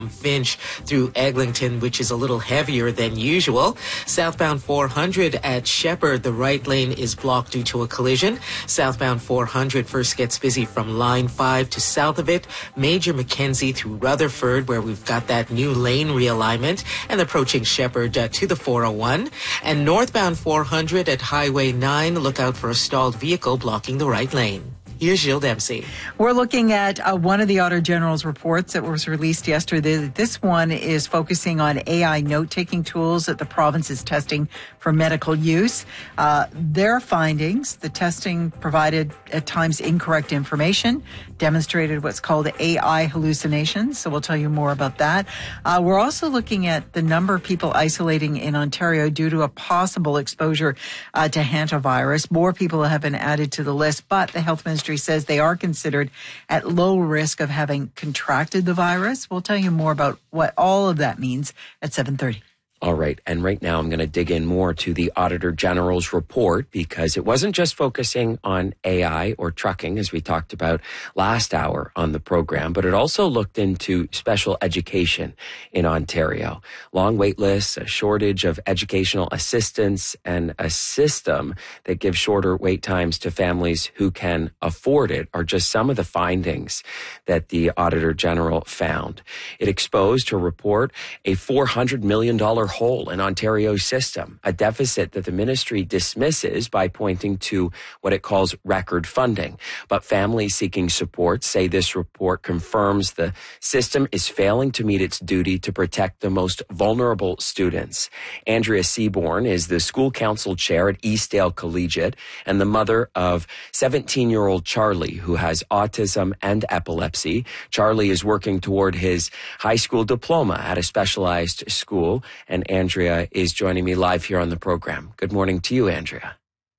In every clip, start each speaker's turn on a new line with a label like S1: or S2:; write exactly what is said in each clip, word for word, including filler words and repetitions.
S1: Finch through Eglinton, which is a little heavier than usual. Southbound four hundred at Shepherd, the right lane is blocked due to a collision. Southbound four hundred first gets busy from line five to south of it. Major Mackenzie through Rutherford, where we've got that new lane realignment, and approaching Shepherd uh, to the four oh one. And northbound four hundred at Highway nine, look out for a stalled vehicle blocking the right lane. Here's Gilles Dempsey.
S2: We're looking at uh, one of the Auditor General's reports that was released yesterday. This one is focusing on A I note-taking tools that the province is testing for medical use. Uh, their findings, the testing provided at times incorrect information, demonstrated what's called A I hallucinations. So we'll tell you more about that. Uh, we're also looking at the number of people isolating in Ontario due to a possible exposure uh, to hantavirus. More people have been added to the list, but the Health Ministry says they are considered at low risk of having contracted the virus. We'll tell you more about what all of that means at seven thirty.
S3: All right. And right now I'm going to dig in more to the Auditor General's report because it wasn't just focusing on A I or trucking, as we talked about last hour on the program, but it also looked into special education in Ontario. Long wait lists, a shortage of educational assistance, and a system that gives shorter wait times to families who can afford it are just some of the findings that the Auditor General found. It exposed her report a four hundred million dollars hole in Ontario's system, a deficit that the ministry dismisses by pointing to what it calls record funding. But families seeking support say this report confirms the system is failing to meet its duty to protect the most vulnerable students. Andrea Seaborn is the school council chair at Eastdale Collegiate and the mother of seventeen-year-old Charlie, who has autism and epilepsy. Charlie is working toward his high school diploma at a specialized school, and Andrea is joining me live here on the program. Good morning to you, Andrea.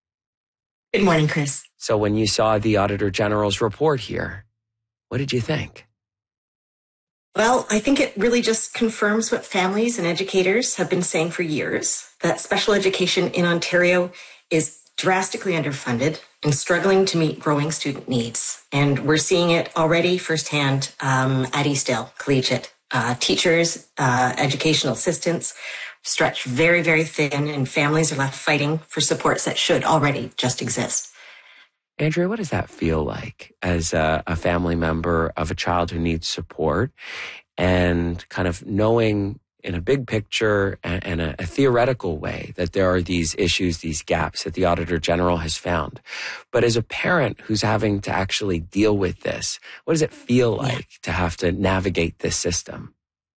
S4: Good morning, Chris.
S3: So when you saw the Auditor General's report here, what did you think?
S4: Well, I think it really just confirms what families and educators have been saying for years, that special education in Ontario is drastically underfunded and struggling to meet growing student needs. And we're seeing it already firsthand um, at Eastdale Collegiate. Uh, teachers, uh, educational assistants stretch very, very thin, and families are left fighting for supports that should already just exist.
S3: Andrea, what does that feel like as a, a family member of a child who needs support and kind of knowing in a big picture and, and a, a theoretical way that there are these issues, these gaps that the Auditor General has found? But as a parent who's having to actually deal with this, what does it feel like yeah. to have to navigate this system?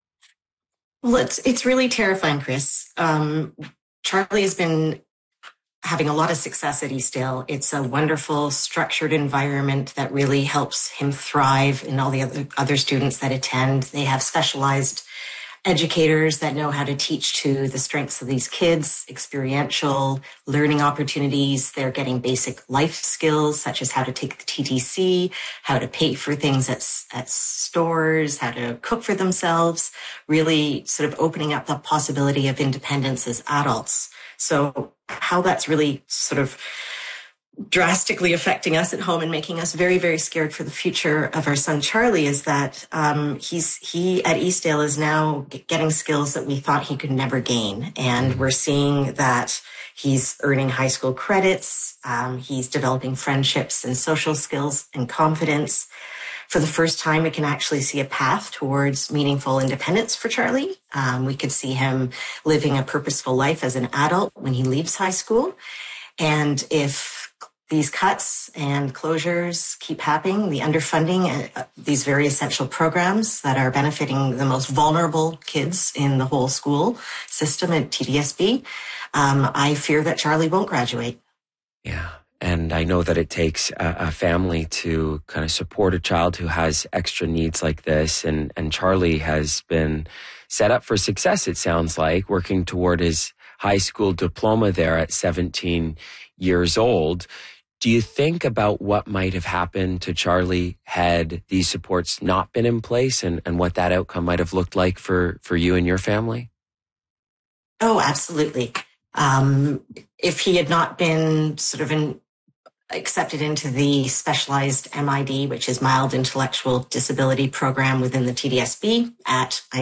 S4: Well, it's, it's really terrifying, Chris. Um, Charlie has been having a lot of success at Eastdale. It's a wonderful, structured environment that really helps him thrive and all the other, other students that attend. They have specialized educators that know how to teach to the strengths of these kids, experiential learning opportunities. They're getting basic life skills, such as how to take the T T C, how to pay for things at, at stores, how to cook for themselves, really sort of opening up the possibility of independence as adults. So how that's really sort of drastically affecting us at home and making us very, very scared for the future of our son Charlie is that um, he's he at Eastdale is now getting skills that we thought he could never gain, and we're seeing that he's earning high school credits. Um, he's developing friendships and social skills and confidence. For the first time, we can actually see a path towards meaningful independence for Charlie. Um, we could see him living a purposeful life as an adult when he leaves high school, and if these cuts and closures keep happening, the underfunding, uh, these very essential programs that are benefiting the most vulnerable kids in the whole school system at T D S B, um, I fear that Charlie won't graduate.
S3: Yeah. And I know that it takes a, a family to kind of support a child who has extra needs like this. And, and Charlie has been set up for success, it sounds like, working toward his high school diploma there at seventeen years old. Do you think about what might have happened to Charlie had these supports not been in place, and, and what that outcome might have looked like for, for you and your family?
S4: Oh, absolutely. Um, if he had not been sort of in, accepted into the specialized M I D, which is Mild Intellectual Disability Program within the T D S B at